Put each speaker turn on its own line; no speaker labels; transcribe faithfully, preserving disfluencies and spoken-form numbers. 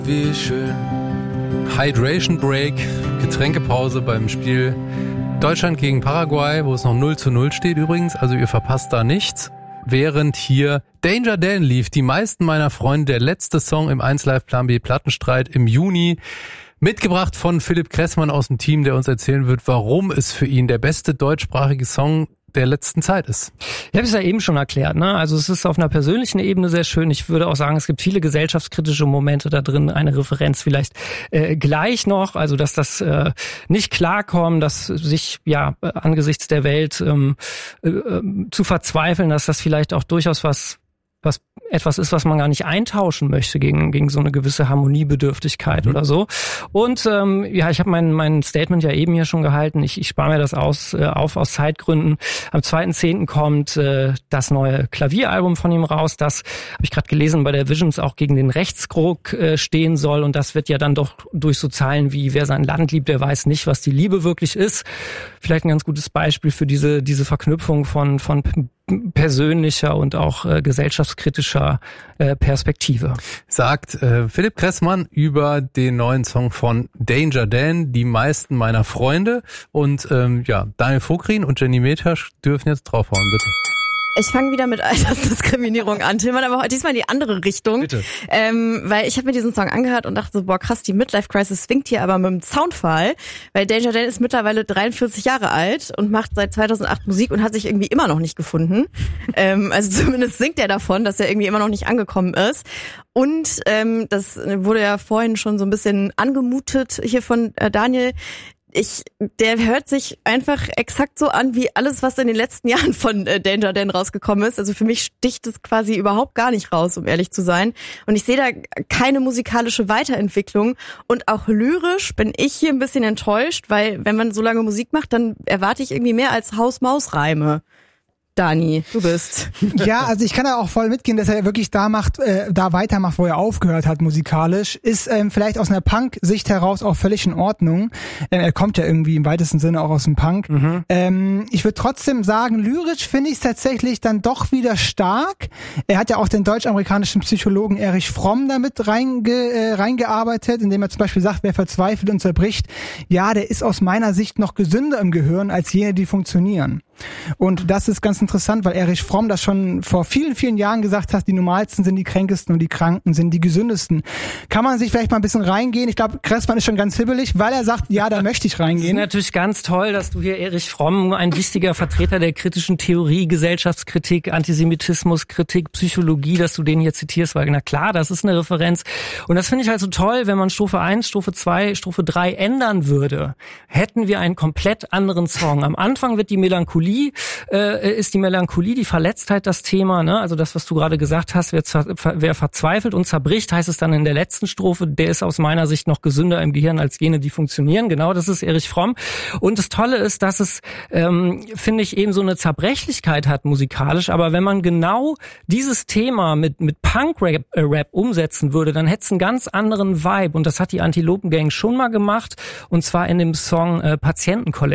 Wie schön. Hydration Break, Getränkepause beim Spiel Deutschland gegen Paraguay, wo es noch null zu null steht übrigens, also ihr verpasst da nichts. Während hier Danger Dan lief, die meisten meiner Freunde, der letzte Song im eins Live Plan B Plattenstreit im Juni, mitgebracht von Philipp Kressmann aus dem Team, der uns erzählen wird, warum es für ihn der beste deutschsprachige Song der letzten Zeit ist.
Ich habe es ja eben schon erklärt, ne? Also es ist auf einer persönlichen Ebene sehr schön. Ich würde auch sagen, es gibt viele gesellschaftskritische Momente da drin. Eine Referenz vielleicht äh, gleich noch, also dass das äh, nicht klarkommen, dass sich ja angesichts der Welt ähm, äh, zu verzweifeln, dass das vielleicht auch durchaus was was etwas ist, was man gar nicht eintauschen möchte gegen gegen so eine gewisse Harmoniebedürftigkeit mhm. oder so. Und ähm, ja, ich habe mein mein Statement ja eben hier schon gehalten. Ich, ich spare mir das aus äh, auf aus Zeitgründen. Am zweiten zehnten kommt äh, das neue Klavieralbum von ihm raus. Das habe ich gerade gelesen, bei der Visions auch gegen den Rechtsruck äh, stehen soll. Und das wird ja dann doch durch so Zeilen wie: Wer sein Land liebt, der weiß nicht, was die Liebe wirklich ist. Vielleicht ein ganz gutes Beispiel für diese diese Verknüpfung von von persönlicher und auch äh, gesellschaftskritischer äh, Perspektive.
Sagt äh, Philipp Kressmann über den neuen Song von Danger Dan, die meisten meiner Freunde. Und ähm, ja, Daniel Vogrin und Jenny Metasch dürfen jetzt draufhauen, bitte.
Ich fange wieder mit Altersdiskriminierung an, Tillmann, aber diesmal in die andere Richtung.
Bitte.
Ähm, weil ich habe mir diesen Song angehört und dachte so, boah krass, die Midlife-Crisis swingt hier aber mit dem Soundfall. Weil Danger Dan ist mittlerweile dreiundvierzig Jahre alt und macht seit zweitausendacht Musik und hat sich irgendwie immer noch nicht gefunden. ähm, also zumindest singt er davon, dass er irgendwie immer noch nicht angekommen ist. Und ähm, das wurde ja vorhin schon so ein bisschen angemutet hier von äh, Daniel. Ich, der hört sich einfach exakt so an wie alles, was in den letzten Jahren von äh, Danger Dan rausgekommen ist. Also für mich sticht es quasi überhaupt gar nicht raus, um ehrlich zu sein. Und ich sehe da keine musikalische Weiterentwicklung. Und auch lyrisch bin ich hier ein bisschen enttäuscht, weil wenn man so lange Musik macht, dann erwarte ich irgendwie mehr als Haus-Maus-Reime. Dani, du bist.
Ja, also ich kann da auch voll mitgehen, dass er wirklich da macht, äh, da weitermacht, wo er aufgehört hat musikalisch. Ist ähm, vielleicht aus einer Punk-Sicht heraus auch völlig in Ordnung. Ähm, er kommt ja irgendwie im weitesten Sinne auch aus dem Punk. Mhm. Ähm, ich würde trotzdem sagen, lyrisch finde ich es tatsächlich dann doch wieder stark. Er hat ja auch den deutsch-amerikanischen Psychologen Erich Fromm damit reinge, äh, reingearbeitet, indem er zum Beispiel sagt, wer verzweifelt und zerbricht, ja, der ist aus meiner Sicht noch gesünder im Gehirn als jene, die funktionieren. Und das ist ganz interessant, weil Erich Fromm das schon vor vielen, vielen Jahren gesagt hat, die Normalsten sind die Kränkesten und die Kranken sind die Gesündesten. Kann man sich vielleicht mal ein bisschen reingehen? Ich glaube, Kressmann ist schon ganz hibbelig, weil er sagt, ja, da möchte ich reingehen.
Es ist natürlich ganz toll, dass du hier Erich Fromm, ein wichtiger Vertreter der kritischen Theorie, Gesellschaftskritik, Antisemitismuskritik, Psychologie, dass du den hier zitierst, weil na klar, das ist eine Referenz. Und das finde ich halt so toll, wenn man Strophe eins, Strophe zwei, Strophe drei ändern würde, hätten wir einen komplett anderen Song. Am Anfang wird die Melancholie Äh, ist die Melancholie, die Verletztheit das Thema, ne? Also das, was du gerade gesagt hast, wer, zer- wer verzweifelt und zerbricht, heißt es dann in der letzten Strophe, der ist aus meiner Sicht noch gesünder im Gehirn als jene, die funktionieren. Genau, das ist Erich Fromm. Und das Tolle ist, dass es, ähm, finde ich, eben so eine Zerbrechlichkeit hat musikalisch, aber wenn man genau dieses Thema mit mit Punk-Rap äh, Rap umsetzen würde, dann hätte es einen ganz anderen Vibe und das hat die Antilopen Gang schon mal gemacht und zwar in dem Song äh, Patientenkollektiv.